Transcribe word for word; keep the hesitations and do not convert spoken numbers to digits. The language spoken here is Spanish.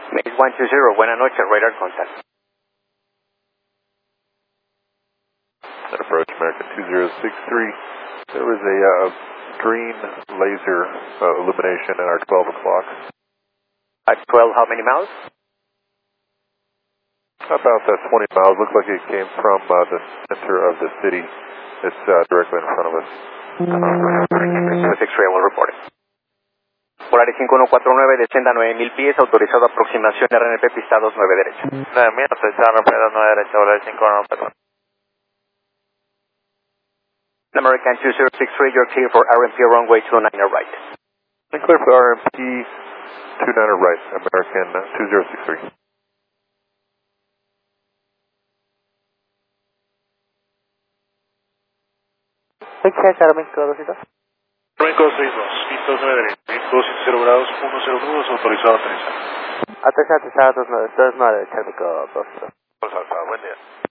Maze one two zero, buenas noches, radar contact. Approach American two zero six three. There was a uh, green laser uh, illumination at our twelve o'clock. At twelve, how many miles? About uh, twenty miles. Looks like it came from uh, the center of the city. It's uh, directly in front of us. six three, I will report it. Polaris cinco uno cuatro nueve, descienda nueve mil pies, autorizado aproximación R N P pista dos nueve derecha. nueve mil, autorizado R N P dos nueve derecha, Polaris cinco uno, perdón. American two zero six three, you're clear for R M P runway two nine right. And clear for R M P two nine right, American two zero six three. Fecha, Carmenco dos y dos. Carmenco seis dos, pista dos nueve derecha, dos cero grados, uno cero nudos, autorizado a aterrizar. Aterrizar, aterrizar, dos nueve, dos nueve, Carmenco dos y dos. Pues alfa, buen día.